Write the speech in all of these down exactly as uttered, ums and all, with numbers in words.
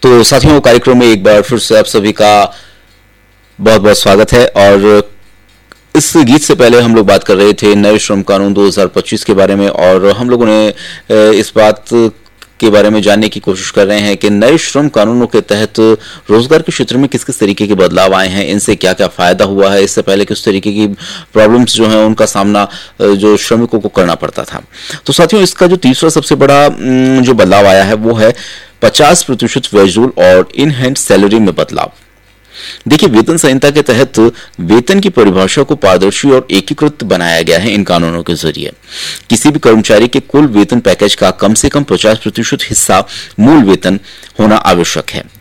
तो साथियों, कार्यक्रम में एक बार फिर से आप सभी का बहुत बहुत स्वागत है। और इस गीत से पहले हम लोग बात कर रहे थे नए श्रम कानून दो हज़ार पच्चीस के बारे में, और हम लोगों ने इस बात के बारे में जानने की कोशिश कर रहे हैं कि नए श्रम कानूनों के तहत रोजगार के क्षेत्र में किस किस तरीके के बदलाव आए हैं, इनसे क्या क्या फायदा हुआ है, इससे पहले किस तरीके की प्रॉब्लम्स जो हैं उनका सामना जो श्रमिकों को करना पड़ता था। तो साथियों, इसका जो तीसरा सबसे बड़ा जो बदलाव आया है वो है पचास प्रतिशत वेज रूल और इन हैंड सैलरी में बदलाव। देखिए, वेतन संहिता के तहत वेतन की परिभाषा को पारदर्शी और एकीकृत बनाया गया है। इन कानूनों के जरिए किसी भी कर्मचारी के कुल वेतन पैकेज का कम से कम पचास प्रतिशत हिस्सा मूल वेतन होना आवश्यक है।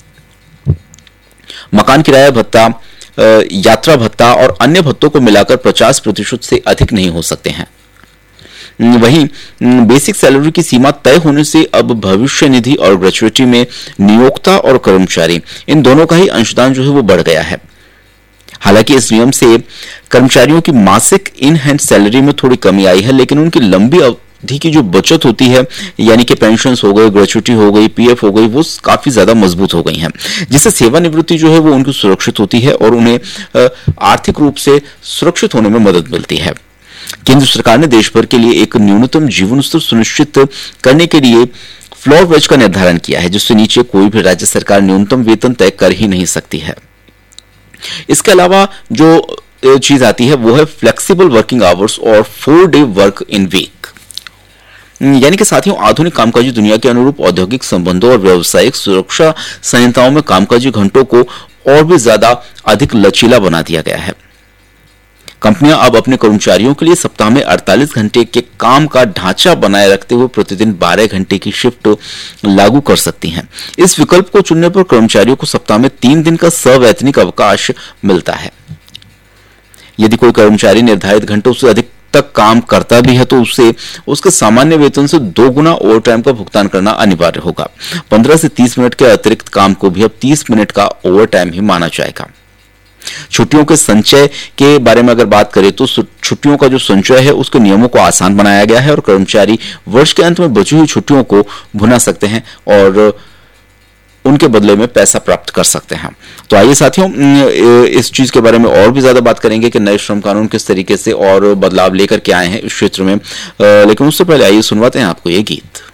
मकान किराया भत्ता, यात्रा भत्ता और अन्य भत्तों को मिलाकर पचास प्रतिशत से अधिक नहीं हो सकते हैं। वहीं बेसिक सैलरी की सीमा तय होने से अब भविष्य निधि और ग्रेच्युटी में नियोक्ता और कर्मचारी इन दोनों का ही अंशदान जो है वो बढ़ गया है। हालांकि इस नियम से कर्मचारियों की मासिक इन हैंड सैलरी में थोड़ी कमी आई है, लेकिन उनकी लंबी अवधि की जो बचत होती है, यानी कि पेंशन हो गई, ग्रेच्युटी हो गई, पीएफ हो गई, वो काफी ज्यादा मजबूत हो गई है, जिससे सेवानिवृत्ति जो है वो उनकी सुरक्षित होती है और उन्हें आर्थिक रूप से सुरक्षित होने में मदद मिलती है। केंद्र सरकार ने देश भर के लिए एक न्यूनतम जीवन स्तर सुनिश्चित करने के लिए फ्लोर वेज का निर्धारण किया है, जिससे नीचे कोई भी राज्य सरकार न्यूनतम वेतन तय कर ही नहीं सकती है। इसके अलावा जो चीज आती है वो है फ्लेक्सिबल वर्किंग आवर्स और four day work in week, यानी कि साथियों, आधुनिक कामकाजी दुनिया के अनुरूप औद्योगिक संबंधों और व्यावसायिक सुरक्षा संहिताओं में कामकाजी घंटों को और भी ज्यादा अधिक लचीला बना दिया गया है। कंपनियां अब अपने कर्मचारियों के लिए सप्ताह में अड़तालीस घंटे के काम का ढांचा बनाए रखते हुए प्रतिदिन बारह घंटे की शिफ्ट लागू कर सकती हैं। इस विकल्प को चुनने पर कर्मचारियों को सप्ताह में तीन दिन का सवैतनिक अवकाश मिलता है। यदि कोई कर्मचारी निर्धारित घंटों से अधिक तक काम करता भी है तो उसे उसके सामान्य वेतन से दो गुना ओवर टाइम का भुगतान करना अनिवार्य होगा। पंद्रह से तीस मिनट के अतिरिक्त काम को भी अब तीस मिनट का ओवर टाइम ही माना जाएगा। छुट्टियों के संचय के बारे में अगर बात करें तो छुट्टियों का जो संचय है उसके नियमों को आसान बनाया गया है और कर्मचारी वर्ष के अंत में बची हुई छुट्टियों को भुना सकते हैं और उनके बदले में पैसा प्राप्त कर सकते हैं। तो आइए साथियों, इस चीज के बारे में और भी ज्यादा बात करेंगे कि नए श्रम कानून किस तरीके से और बदलाव लेकर के आए हैं इस क्षेत्र में, लेकिन उससे पहले आइए सुनवाते हैं आपको ये गीत।